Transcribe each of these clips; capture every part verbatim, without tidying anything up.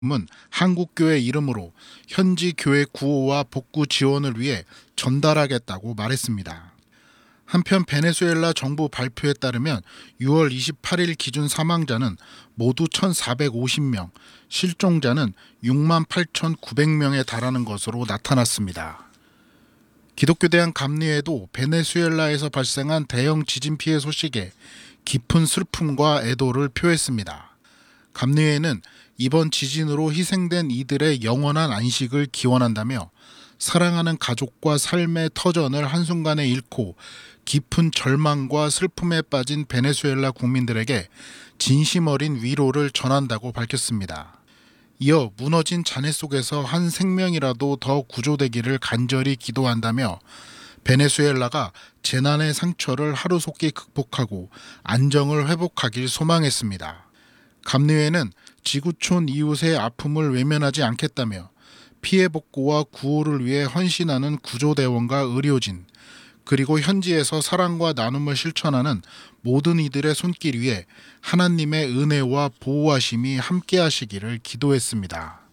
은 한국교회 이름으로 현지 교회 구호와 복구 지원을 위해 전달하겠다고 말했습니다. 한편 베네수엘라 정부 발표에 따르면 유월 이십팔일 기준 사망자는 모두 천사백오십 명, 실종자는 육만 팔천구백 명에 달하는 것으로 나타났습니다. 기독교대학 감리회도 베네수엘라에서 발생한 대형 지진 피해 소식에 깊은 슬픔과 애도를 표했습니다. 감리회는 이번 지진으로 희생된 이들의 영원한 안식을 기원한다며 사랑하는 가족과 삶의 터전을 한순간에 잃고 깊은 절망과 슬픔에 빠진 베네수엘라 국민들에게 진심 어린 위로를 전한다고 밝혔습니다. 이어 무너진 잔해 속에서 한 생명이라도 더 구조되기를 간절히 기도한다며 베네수엘라가 재난의 상처를 하루속히 극복하고 안정을 회복하길 소망했습니다. 감리회는 지구촌 이웃의 아픔을 외면하지 않겠다며 피해 복구와 구호를 위해 헌신하는 구조대원과 의료진, 그리고 현지에서 사랑과 나눔을 실천하는 모든 이들의 손길 위에 하나님의 은혜와 보호하심이 함께하시기를 기도했습니다.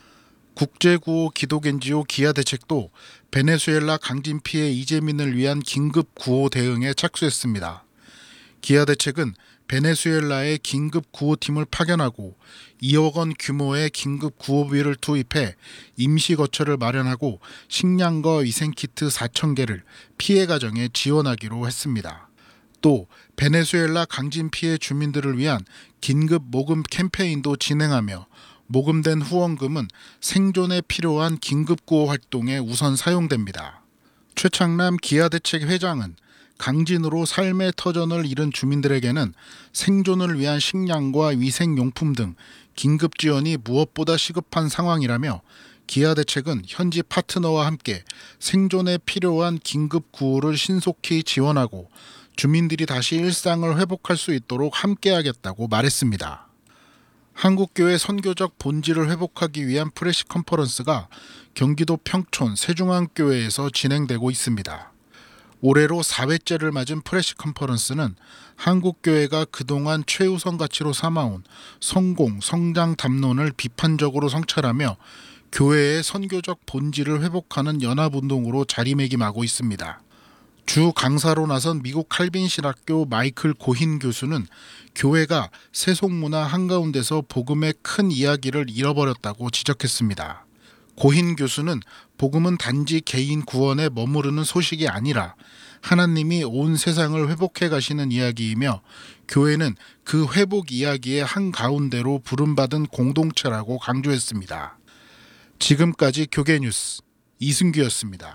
국제구호 기독엔지오 기아대책도 베네수엘라 강진 피해 이재민을 위한 긴급 구호 대응에 착수했습니다. 기아대책은 베네수엘라에 긴급 구호팀을 파견하고 이억 원 규모의 긴급 구호비를 투입해 임시 거처를 마련하고 식량과 위생키트 사천 개를 피해 가정에 지원하기로 했습니다. 또 베네수엘라 강진 피해 주민들을 위한 긴급 모금 캠페인도 진행하며 모금된 후원금은 생존에 필요한 긴급 구호 활동에 우선 사용됩니다. 최창남 기아대책 회장은 강진으로 삶의 터전을 잃은 주민들에게는 생존을 위한 식량과 위생용품 등 긴급 지원이 무엇보다 시급한 상황이라며 기아대책은 현지 파트너와 함께 생존에 필요한 긴급 구호를 신속히 지원하고 주민들이 다시 일상을 회복할 수 있도록 함께하겠다고 말했습니다. 한국교회 선교적 본질을 회복하기 위한 프레시 컨퍼런스가 경기도 평촌 세중앙교회에서 진행되고 있습니다. 올해로 사 회째를 맞은 프레시 컨퍼런스는 한국교회가 그동안 최우선 가치로 삼아온 성공, 성장 담론을 비판적으로 성찰하며 교회의 선교적 본질을 회복하는 연합운동으로 자리매김하고 있습니다. 주 강사로 나선 미국 칼빈 신학교 마이클 고힌 교수는 교회가 세속문화 한가운데서 복음의 큰 이야기를 잃어버렸다고 지적했습니다. 고힌 교수는 복음은 단지 개인 구원에 머무르는 소식이 아니라 하나님이 온 세상을 회복해 가시는 이야기이며 교회는 그 회복 이야기의 한가운데로 부름받은 공동체라고 강조했습니다. 지금까지 교계뉴스 이승규였습니다.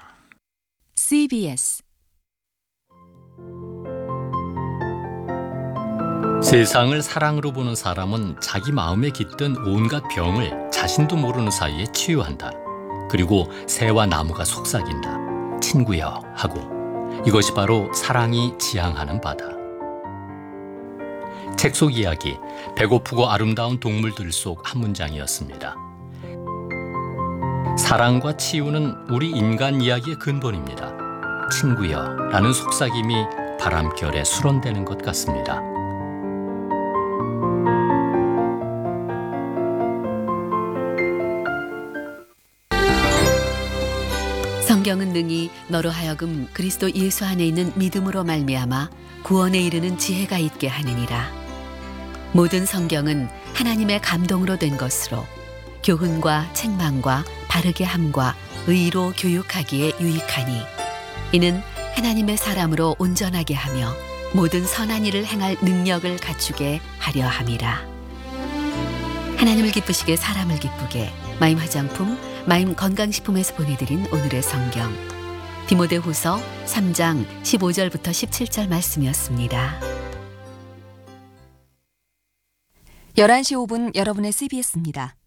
씨비에스 세상을 사랑으로 보는 사람은 자기 마음에 깃든 온갖 병을 자신도 모르는 사이에 치유한다. 그리고 새와 나무가 속삭인다. 친구여 하고. 이것이 바로 사랑이 지향하는 바다. 책 속 이야기, 배고프고 아름다운 동물들 속 한 문장이었습니다. 사랑과 치유는 우리 인간 이야기의 근본입니다. 친구여 라는 속삭임이 바람결에 수론되는 것 같습니다. 성경은 능히 너로 하여금 그리스도 예수 안에 있는 믿음으로 말미암아 구원에 이르는 지혜가 있게 하느니라. 모든 성경은 하나님의 감동으로 된 것으로 교훈과 책망과 바르게 함과 의로 교육하기에 유익하니 이는 하나님의 사람으로 온전하게 하며 모든 선한 일을 행할 능력을 갖추게 하려 함이라. 하나님을 기쁘시게 사람을 기쁘게 마임 화장품 마임 건강식품에서 보내드린 오늘의 성경 디모데후서 삼 장 십오 절부터 십칠 절 말씀이었습니다. 열한 시 오 분 여러분의 씨비에스입니다.